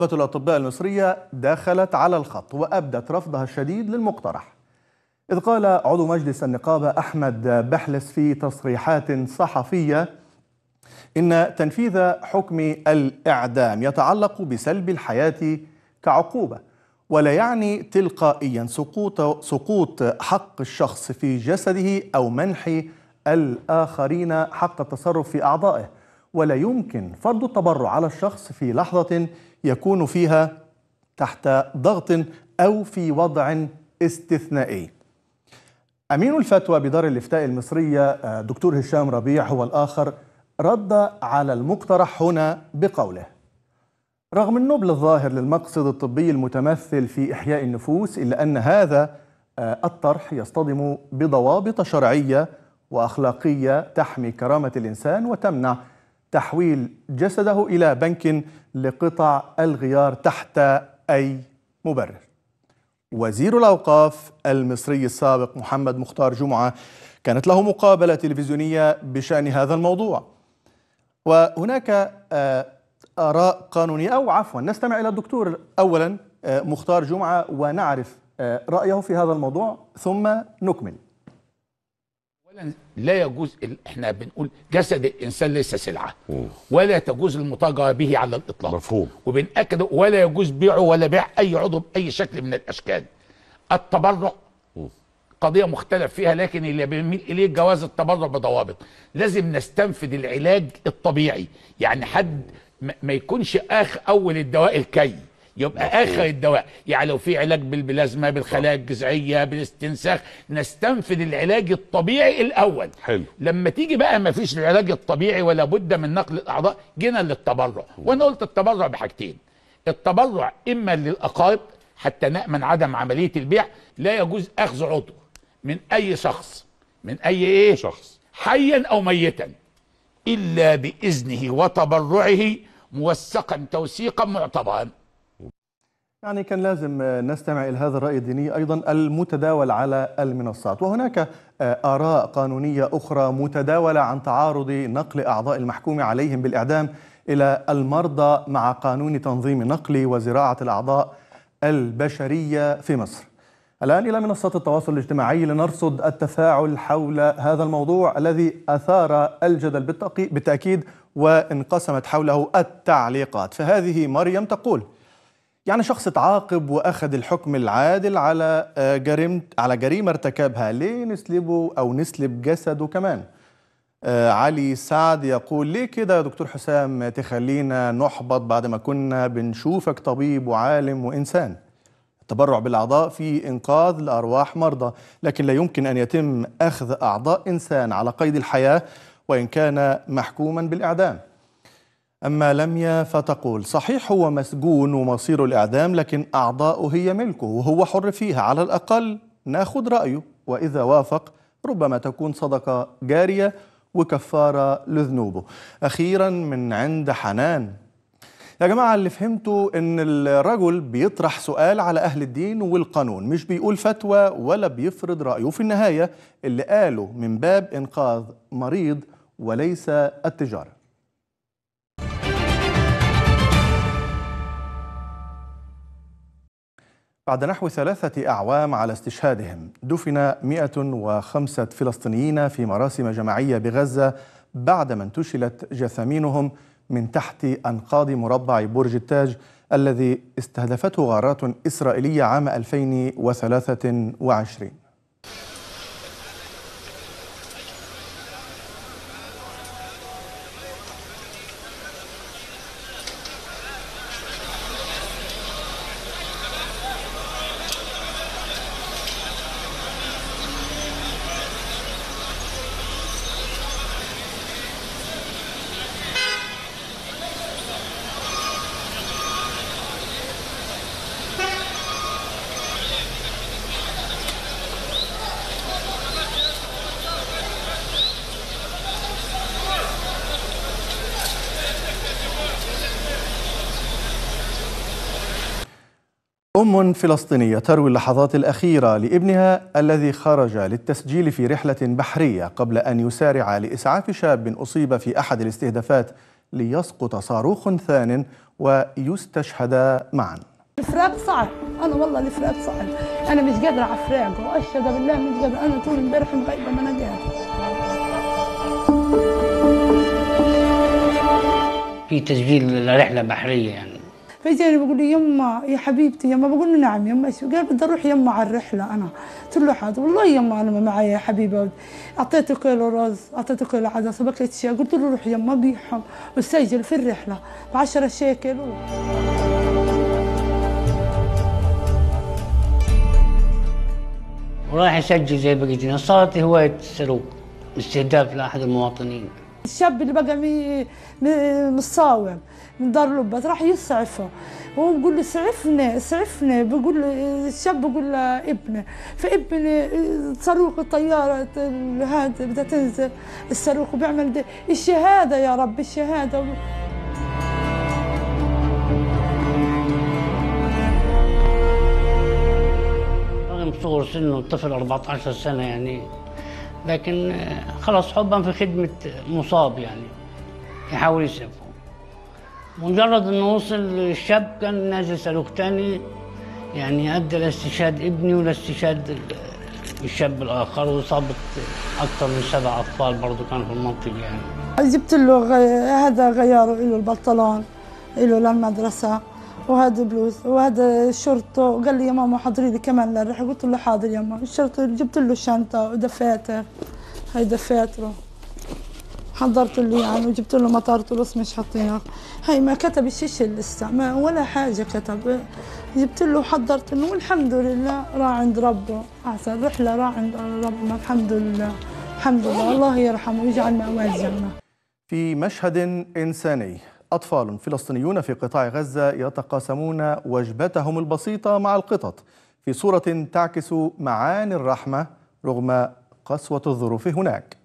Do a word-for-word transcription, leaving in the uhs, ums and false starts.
نقابة الأطباء المصرية دخلت على الخط وأبدت رفضها الشديد للمقترح، إذ قال عضو مجلس النقابة أحمد بحلس في تصريحات صحفية إن تنفيذ حكم الإعدام يتعلق بسلب الحياة كعقوبة، ولا يعني تلقائيا سقوط سقوط حق الشخص في جسده أو منح الآخرين حق التصرف في أعضائه، ولا يمكن فرض التبرع على الشخص في لحظة يكون فيها تحت ضغط أو في وضع استثنائي. أمين الفتوى بدار الإفتاء المصرية دكتور هشام ربيع هو الآخر رد على المقترح هنا بقوله: رغم النبل الظاهر للمقصد الطبي المتمثل في إحياء النفوس، إلا أن هذا الطرح يصطدم بضوابط شرعية وأخلاقية تحمي كرامة الإنسان وتمنع تحويل جسده إلى بنك لقطع الغيار تحت أي مبرر. وزير الأوقاف المصري السابق محمد مختار جمعة كانت له مقابلة تلفزيونية بشأن هذا الموضوع، وهناك آراء قانونية، أو عفوا نستمع إلى الدكتور أولا مختار جمعة ونعرف رأيه في هذا الموضوع ثم نكمل. لا يجوز، احنا بنقول جسد الانسان ليس سلعه ولا تجوز المتاجره به على الاطلاق، مفهوم، وبنأكد ولا يجوز بيعه ولا بيع اي عضو باي شكل من الاشكال. التبرع قضيه مختلف فيها، لكن اللي بنميل اليه جواز التبرع بضوابط. لازم نستنفذ العلاج الطبيعي، يعني حد ما يكونش اخ اول الدواء الكي يبقى مفهوم. اخر الدواء، يعني لو في علاج بالبلازما بالخلايا الجذعيه بالاستنساخ نستنفذ العلاج الطبيعي الاول. حلو. لما تيجي بقى ما فيش العلاج الطبيعي ولا بد من نقل الاعضاء جينا للتبرع. وانا قلت التبرع بحاجتين: التبرع اما للاقارب حتى نامن عدم عمليه البيع، لا يجوز اخذ عضو من اي شخص من اي ايه شخص حيا او ميتا الا باذنه وتبرعه موثقا توثيقا معتبرا. يعني كان لازم نستمع إلى هذا الرأي الديني أيضا المتداول على المنصات. وهناك آراء قانونية أخرى متداولة عن تعارض نقل أعضاء المحكوم عليهم بالإعدام إلى المرضى مع قانون تنظيم نقل وزراعة الأعضاء البشرية في مصر. الآن إلى منصات التواصل الاجتماعي لنرصد التفاعل حول هذا الموضوع الذي أثار الجدل بالتأكيد وانقسمت حوله التعليقات. فهذه مريم تقول: يعني شخص تعاقب واخذ الحكم العادل على جريمه على جريمه ارتكبها، ليه نسلبه او نسلب جسده كمان؟ آه علي سعد يقول: ليه كده يا دكتور حسام تخلينا نحبط بعد ما كنا بنشوفك طبيب وعالم وانسان؟ التبرع بالاعضاء في انقاذ لارواح مرضى، لكن لا يمكن ان يتم اخذ اعضاء انسان على قيد الحياه وان كان محكوما بالاعدام. أما لميا فتقول: صحيح هو مسجون ومصيره الإعدام، لكن أعضاؤه هي ملكه وهو حر فيها، على الأقل ناخد رأيه، وإذا وافق ربما تكون صدقة جارية وكفارة لذنوبه. أخيرا من عند حنان: يا جماعة اللي فهمتوا إن الرجل بيطرح سؤال على أهل الدين والقانون، مش بيقول فتوى ولا بيفرض رأيه، في النهاية اللي قاله من باب إنقاذ مريض وليس التجارة. بعد نحو ثلاثة أعوام على استشهادهم، دفن مئة وخمسة فلسطينيين في مراسم جماعية بغزة بعدما انتشلت جثامينهم من تحت أنقاض مربع برج التاج الذي استهدفته غارات إسرائيلية عام ألفين وثلاثة وعشرين. أم فلسطينية تروي اللحظات الأخيرة لابنها الذي خرج للتسجيل في رحلة بحرية قبل أن يسارع لإسعاف شاب أصيب في أحد الاستهدافات ليسقط صاروخ ثان ويستشهدا معا. الفراق صعب، انا والله الفراق صعب، انا مش قادره على فراقه، واشهد بالله مش قادره، انا طول امبارح مغيبه ما انا قادره. في تسجيل لرحله بحريه يعني. فجاني بقول لي يما يا حبيبتي يما، بقول له نعم يما، شو قال بدي اروح يما على الرحله. انا قلت له حاضر، والله يما انا ما معي يا حبيبه، اعطيته كيلو رز، اعطيته كيلو عدس وبكيت اشياء، قلت له روح يما بيعهم وسجل في الرحله ب عشرة شيكل. وراح يسجل زي بقية الناس، صارت هواية السلوك، استهداف لأحد المواطنين. الشاب اللي بقى مي مصاوم من دار لبس راح يسعفه، وهو بقول له اسعفني اسعفني، بقول له الشاب بقول له ابني، فابني صاروخ الطياره هذا بدها تنزل الصاروخ وبيعمل ده الشهاده يا رب الشهاده. رغم صغر سنه الطفل أربعة عشر سنة يعني، لكن خلص حبا في خدمة مصاب يعني يحاول يسعفه. مجرد انه وصل الشاب كان نازل صاروخ تاني يعني ادى لاستشهاد ابني ولاستشهاد الشاب الاخر، واصابة اكثر من سبع اطفال برضه كانوا في المنطقة يعني. جبت له غي... هذا غيره له البنطلون له للمدرسة، وهذا بلوز وهذا شرطه، وقال لي يا ماما حضري لي كمان للرحلة، قلت له حاضر يا ماما. الشرطة جبت له شنطة ودفاتر، هاي دفاتره حضرت له يعني، وجبت له مطارته بس مش حاطينها، هاي ما كتب الشيء لسه ما ولا حاجة كتب، جبت له وحضرت له، والحمد لله راح عند ربه، أحسن رحلة راح عند ربنا الحمد لله الحمد لله، الله يرحمه ويجعل مأواه الجنة. في مشهد إنساني، أطفال فلسطينيون في قطاع غزة يتقاسمون وجبتهم البسيطة مع القطط في صورة تعكس معاني الرحمة رغم قسوة الظروف هناك.